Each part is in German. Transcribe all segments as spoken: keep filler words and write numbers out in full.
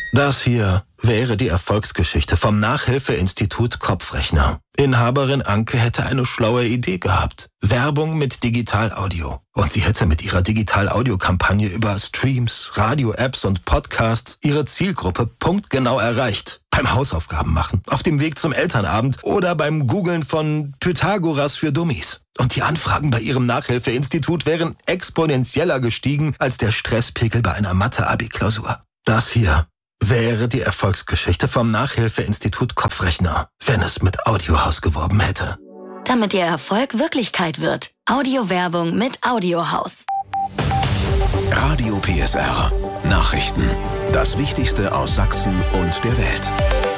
Das hier wäre die Erfolgsgeschichte vom Nachhilfeinstitut Kopfrechner. Inhaberin Anke hätte eine schlaue Idee gehabt. Werbung mit Digital-Audio. Und sie hätte mit ihrer Digital-Audio-Kampagne über Streams, Radio-Apps und Podcasts ihre Zielgruppe punktgenau erreicht. Beim Hausaufgaben machen, auf dem Weg zum Elternabend oder beim Googlen von Pythagoras für Dummies. Und die Anfragen bei ihrem Nachhilfeinstitut wären exponentieller gestiegen als der Stresspegel bei einer Mathe-Abi-Klausur. Das hier wäre die Erfolgsgeschichte vom Nachhilfeinstitut Kopfrechner, wenn es mit Audiohaus geworben hätte. Damit Ihr Erfolg Wirklichkeit wird. Audiowerbung mit Audiohaus. Radio P S R. Nachrichten. Das Wichtigste aus Sachsen und der Welt.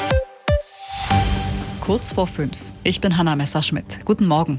Kurz vor fünf. Ich bin Hanna Messerschmidt. Guten Morgen.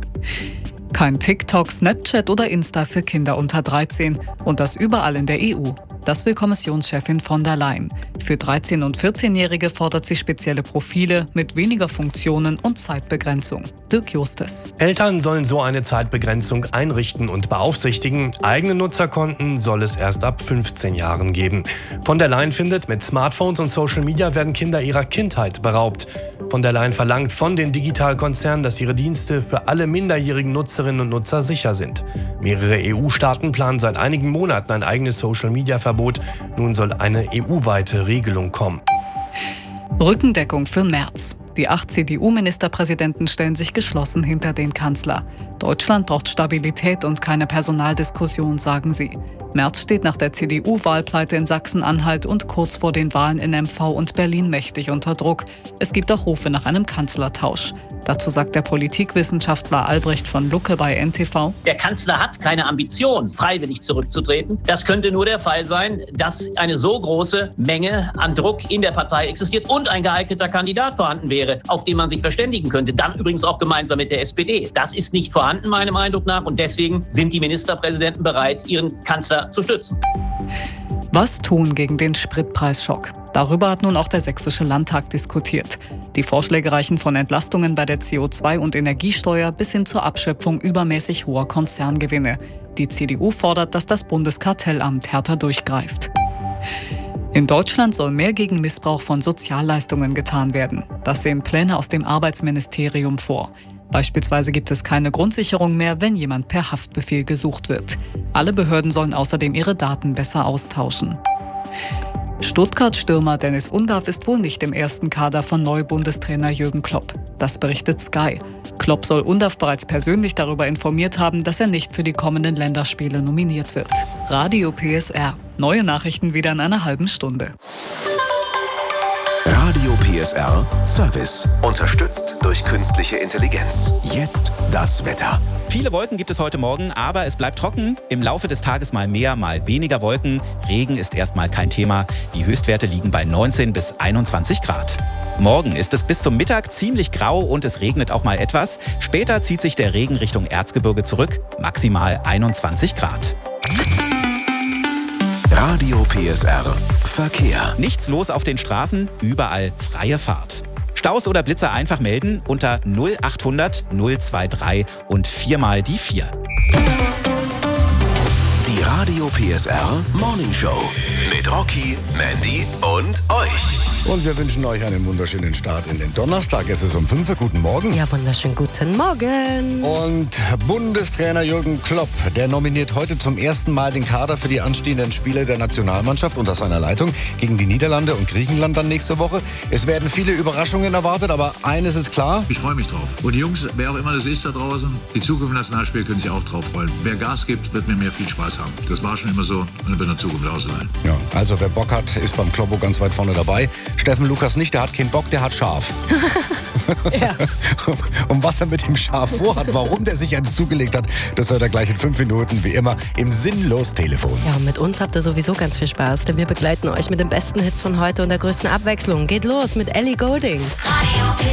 Kein TikTok, Snapchat oder Insta für Kinder unter dreizehn. Und das überall in der E U. Das will Kommissionschefin von der Leyen. Für dreizehn- und vierzehnjährige fordert sie spezielle Profile mit weniger Funktionen und Zeitbegrenzung. Dirk Justes. Eltern sollen so eine Zeitbegrenzung einrichten und beaufsichtigen. Eigene Nutzerkonten soll es erst ab fünfzehn Jahren geben. Von der Leyen findet, mit Smartphones und Social Media werden Kinder ihrer Kindheit beraubt. Von der Leyen verlangt von den Digitalkonzernen, dass ihre Dienste für alle minderjährigen Nutzerinnen und Nutzer sicher sind. Mehrere E U-Staaten planen seit einigen Monaten ein eigenes Social-Media-Verbot. Nun soll eine E U-weite Regelung kommen. Rückendeckung für Merz. Die acht C D U-Ministerpräsidenten stellen sich geschlossen hinter den Kanzler. Deutschland braucht Stabilität und keine Personaldiskussion, sagen sie. Merz steht nach der C D U-Wahlpleite in Sachsen-Anhalt und kurz vor den Wahlen in M V und Berlin mächtig unter Druck. Es gibt auch Rufe nach einem Kanzlertausch. Dazu sagt der Politikwissenschaftler Albrecht von Lucke bei N T V. Der Kanzler hat keine Ambition, freiwillig zurückzutreten. Das könnte nur der Fall sein, dass eine so große Menge an Druck in der Partei existiert und ein geeigneter Kandidat vorhanden wäre, auf den man sich verständigen könnte. Dann übrigens auch gemeinsam mit der S P D. Das ist nicht vorhanden, meinem Eindruck nach. Und deswegen sind die Ministerpräsidenten bereit, ihren Kanzler zu stützen. Was tun gegen den Spritpreisschock? Darüber hat nun auch der Sächsische Landtag diskutiert. Die Vorschläge reichen von Entlastungen bei der C O zwei- und Energiesteuer bis hin zur Abschöpfung übermäßig hoher Konzerngewinne. Die C D U fordert, dass das Bundeskartellamt härter durchgreift. In Deutschland soll mehr gegen Missbrauch von Sozialleistungen getan werden. Das sehen Pläne aus dem Arbeitsministerium vor. Beispielsweise gibt es keine Grundsicherung mehr, wenn jemand per Haftbefehl gesucht wird. Alle Behörden sollen außerdem ihre Daten besser austauschen. Stuttgart-Stürmer Dennis Undaff ist wohl nicht im ersten Kader von Neu-Bundestrainer Jürgen Klopp. Das berichtet Sky. Klopp soll Undaff bereits persönlich darüber informiert haben, dass er nicht für die kommenden Länderspiele nominiert wird. Radio P S R. Neue Nachrichten wieder in einer halben Stunde. Radio P S R Service. Unterstützt durch künstliche Intelligenz. Jetzt das Wetter. Viele Wolken gibt es heute Morgen, aber es bleibt trocken. Im Laufe des Tages mal mehr, mal weniger Wolken. Regen ist erstmal kein Thema. Die Höchstwerte liegen bei neunzehn bis einundzwanzig Grad. Morgen ist es bis zum Mittag ziemlich grau und es regnet auch mal etwas. Später zieht sich der Regen Richtung Erzgebirge zurück. Maximal einundzwanzig Grad. Radio P S R Verkehr. Nichts los auf den Straßen, überall freie Fahrt. Staus oder Blitzer einfach melden unter null achthundert null drei drei und viermal die vier. Die Radio P S R Morning Show mit Rocky, Mandy und euch. Und wir wünschen euch einen wunderschönen Start in den Donnerstag. Es ist um fünf Uhr. Guten Morgen. Ja, wunderschönen guten Morgen. Und Bundestrainer Jürgen Klopp, der nominiert heute zum ersten Mal den Kader für die anstehenden Spiele der Nationalmannschaft unter seiner Leitung gegen die Niederlande und Griechenland dann nächste Woche. Es werden viele Überraschungen erwartet, aber eines ist klar. Ich freue mich drauf. Und die Jungs, wer auch immer das ist da draußen, die Zukunft im Nationalspiel können sich auch drauf freuen. Wer Gas gibt, wird mir mehr viel Spaß haben. Das war schon immer so und wird in der Zukunft auch so sein. Ja, also wer Bock hat, ist beim Kloppo ganz weit vorne dabei. Steffen Lukas nicht, der hat keinen Bock, der hat Schaf. Ja. Und was er mit dem Schaf vorhat, warum der sich eins zugelegt hat, das hört er gleich in fünf Minuten, wie immer, im Sinnlos-Telefon. Ja, und mit uns habt ihr sowieso ganz viel Spaß, denn wir begleiten euch mit den besten Hits von heute und der größten Abwechslung. Geht los mit Ellie Goulding. Radio P